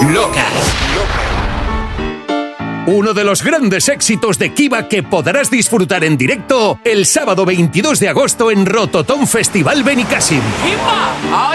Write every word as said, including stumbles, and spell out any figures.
Loca. Uno de los grandes éxitos de Kiva que podrás disfrutar en directo el sábado veintidós de agosto en Rototom Festival Benicàssim.